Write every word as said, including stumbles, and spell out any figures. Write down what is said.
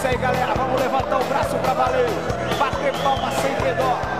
isso aí, galera. Vamos levantar o braço pra valer. Bater palma sem redor.